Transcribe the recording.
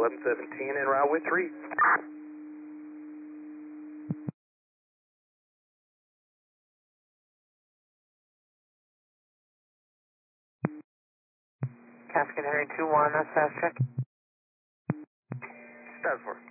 1117 en route with 3. Cascade Henry 2-1, fast check. Status 4.